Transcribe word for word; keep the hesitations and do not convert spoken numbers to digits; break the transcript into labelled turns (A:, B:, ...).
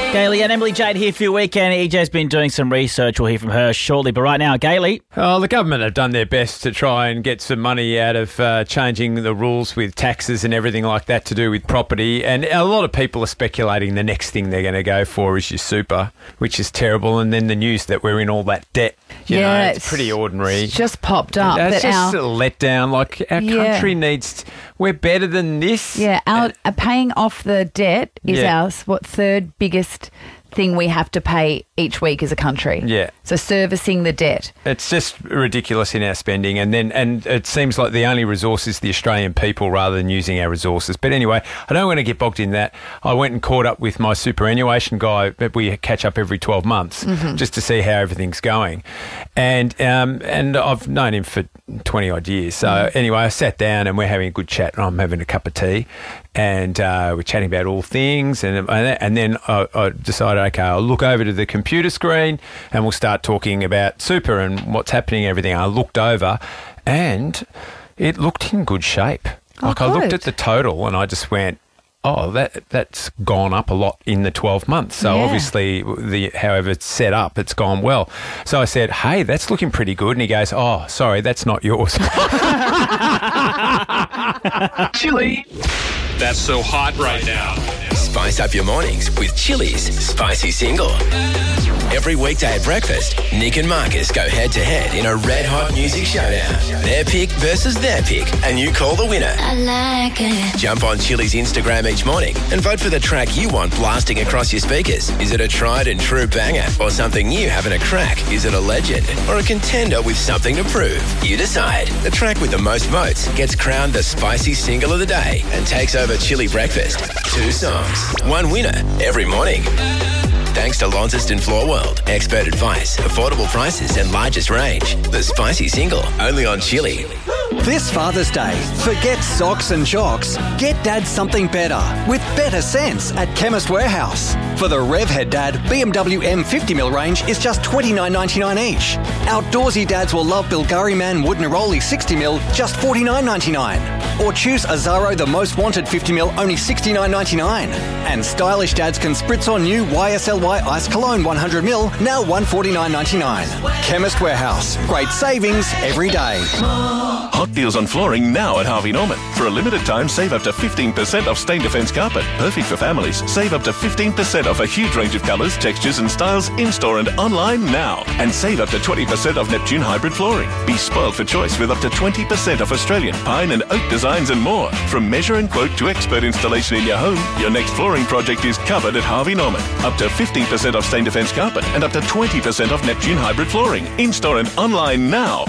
A: Gailey and Emily Jade here for your weekend. E J's been doing some research. We'll hear from her shortly. But right now, Gailey.
B: Oh, the government have done their best to try and get some money out of uh, changing the rules with taxes and everything like that to do with property. And a lot of people are speculating the next thing they're going to go for is your super, which is terrible. And then the news that we're in all that debt. You
C: yeah,
B: know, it's, it's pretty ordinary.
C: It's just popped up.
B: It's
C: that
B: just
C: our,
B: a letdown. Like, our
C: Yeah.
B: country needs... We're better than this.
C: Yeah, our uh, paying off the debt is
B: Yeah.
C: our what third biggest thing we have to pay each week as a country.
B: Yeah.
C: So servicing the debt.
B: It's just ridiculous in our spending, and then and it seems like the only resource is the Australian people rather than using our resources. But anyway, I don't want to get bogged in that. I went and caught up with my superannuation guy. We catch up every twelve months
C: Mm-hmm.
B: just to see how everything's going, and um, and I've known him for twenty odd years. So
C: Mm.
B: anyway, I sat down and we're having a good chat, and I'm having a cup of tea, and uh, we're chatting about all things, and and then I, I decided, okay, I'll look over to the computer screen and we'll start talking about super and what's happening and everything. I looked over and it looked in good shape.
C: Oh,
B: like I looked
C: good.
B: at the total and I just went, oh, that that's gone up a lot in the twelve months. So
C: Yeah.
B: obviously, the however it's set up, it's gone well. So I said, hey, that's looking pretty good. And he goes, oh, sorry, that's not yours.
D: Chili. That's so hot right now.
E: Spice up your mornings with Chili's Spicy Single. Every weekday at breakfast, Nick and Marcus go head-to-head in a red-hot music showdown. Their pick versus their pick, and you call the winner.
F: I like it.
E: Jump on Chili's Instagram each morning and vote for the track you want blasting across your speakers. Is it a tried and true banger or something new having a crack? Is it a legend or a contender with something to prove? You decide. The track with the most votes gets crowned the Spicy Single of the day and takes over Chili Breakfast. Two songs, one winner every morning. Thanks to Launceston Floor World. Expert advice, affordable prices and largest range. The Spicy Single, only on Chili.
G: This Father's Day, forget socks and jocks. Get Dad something better with better sense at Chemist Warehouse. For the Revhead Dad, B M W M fifty mil range is just twenty-nine ninety-nine each. Outdoorsy dads will love Bulgari Man Wood Neroli sixty mil, just forty-nine ninety-nine. Or choose Azaro The Most Wanted fifty mil, only sixty-nine ninety-nine. And stylish dads can spritz on new Y S L Y Ice Cologne one hundred mil, now one forty-nine ninety-nine. Chemist Warehouse, great savings every day.
D: Hot deals on flooring now at Harvey Norman. For a limited time, save up to fifteen percent off Stain Defence carpet. Perfect for families. Save up to fifteen percent off a huge range of colours, textures and styles in-store and online now. And save up to twenty percent off Neptune hybrid flooring. Be spoiled for choice with up to twenty percent off Australian, pine and oak designs and more. From measure and quote to expert installation in your home, your next flooring project is covered at Harvey Norman. Up to fifteen percent off Stain Defence carpet and up to twenty percent off Neptune hybrid flooring. In-store and online now.